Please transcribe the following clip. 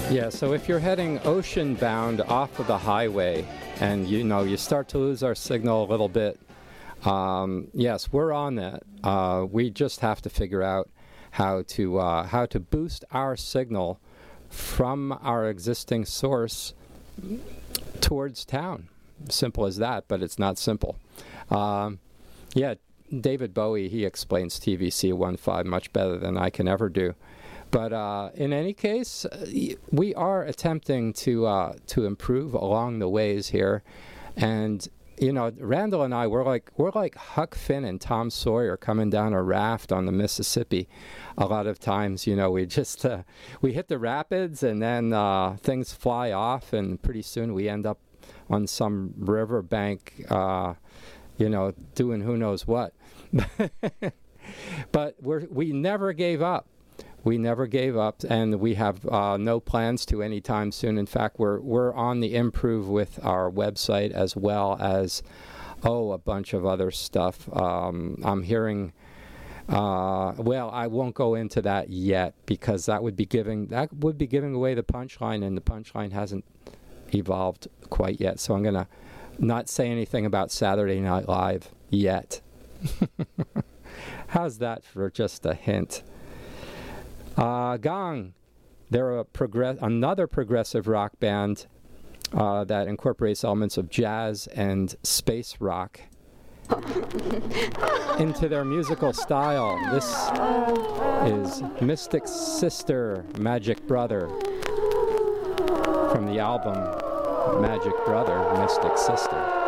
Yeah, so if you're heading ocean bound off of the highway and you start to lose our signal a little bit, yes, we're on that. We just have to figure out how to boost our signal from our existing source towards town. Simple as that, but it's not simple. Yeah, David Bowie, he explains TVC 1.5 much better than I can ever do. But in any case, we are attempting to improve along the ways here, and Randall and I, we're like Huck Finn and Tom Sawyer coming down a raft on the Mississippi. A lot of times, we just we hit the rapids, and then things fly off, and pretty soon we end up on some riverbank, doing who knows what. But we never gave up. We never gave up, and we have no plans to anytime soon. In fact, we're on the improve with our website as well as a bunch of other stuff. I'm hearing. Well, I won't go into that yet because that would be giving away the punchline, and the punchline hasn't evolved quite yet. So I'm gonna not say anything about Saturday Night Live yet. How's that for just a hint? Gong, they're another progressive rock band that incorporates elements of jazz and space rock into their musical style. This is Mystic Sister, Magic Brother, from the album Magic Brother, Mystic Sister.